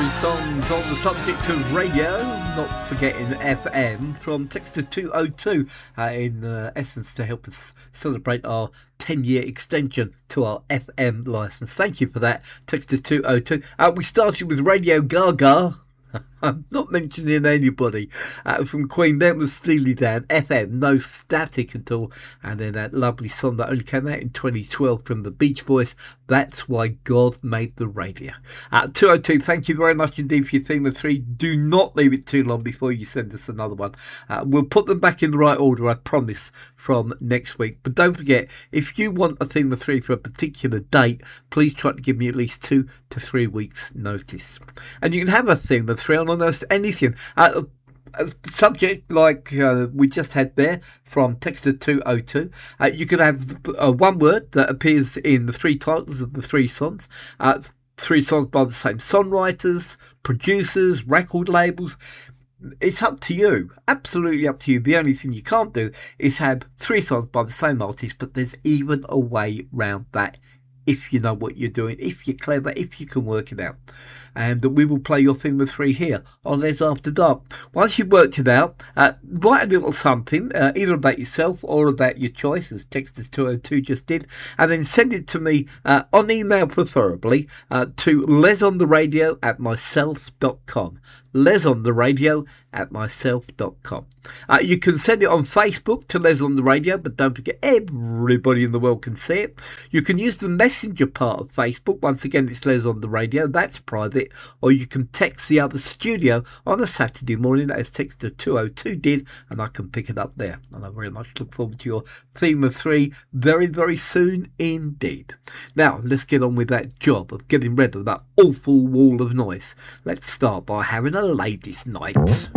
Three songs on the subject of radio, not forgetting FM, from Texter 202, in essence to help us celebrate our 10-year extension to our FM licence. Thank you for that, Texter 202. We started with Radio Gaga. I'm not mentioning anybody. From Queen, that was Steely Dan, FM, no static at all. And then that lovely song that only came out in 2012 from the Beach Boys, That's Why God Made the Radio. 202, thank you very much indeed for your theme of three. Do not leave it too long before you send us another one. We'll put them back in the right order, I promise, from next week. But don't forget, if you want a theme of three for a particular date, please try to give me at least 2 to 3 weeks notice. And you can have a theme of three on almost anything. A subject like we just had there from Texter 202. You can have one word that appears in the three titles of the three songs. 3 songs by the same songwriters, producers, record labels. It's up to you, absolutely up to you. The only thing you can't do is have 3 songs by the same artist, but there's even a way round that if you know what you're doing, if you're clever, if you can work it out. And we will play your theme of three here on Les After Dark. Once you've worked it out, write a little something, either about yourself or about your choice, as Texter 202 just did, and then send it to me on email preferably, to lesontheradio@myself.com. lesontheradio@myself.com. You can send it on Facebook to Les on the Radio, but don't forget, everybody in the world can see it. You can use the messenger part of Facebook. Once again, it's Les on the Radio. That's private. Or you can text the other studio on a Saturday morning, as Texter 202 did, and I can pick it up there. And I very much look forward to your theme of three very, very soon indeed. Now, let's get on with that job of getting rid of that awful wall of noise. Let's start by having a ladies' night.